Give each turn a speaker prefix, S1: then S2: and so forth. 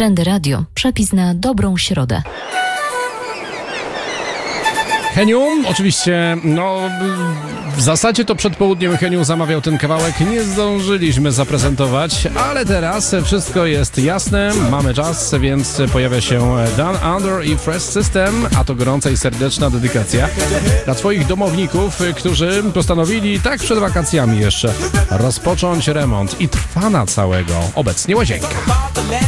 S1: Trendy Radio. Przepis na dobrą środę.
S2: Heniu, oczywiście, w zasadzie to przed południem Heniu zamawiał ten kawałek, nie zdążyliśmy zaprezentować, ale teraz wszystko jest jasne, mamy czas, więc pojawia się Down Under i Fresh System, a to gorąca i serdeczna dedykacja dla twoich domowników, którzy postanowili tak przed wakacjami jeszcze rozpocząć remont i trwa na całego obecnie łazienka.